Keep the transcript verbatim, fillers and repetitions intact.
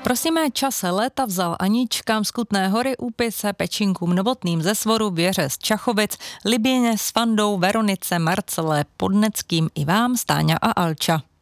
Prosíme čase léta vzal Aničkám z Kutné Hory, Úpise, Pečinkům Novotným ze Svoru, Věře z Čachovic, Liběně s Fandou, Veronice, Marcele, Podneckým i vám, Stáňa a Alča.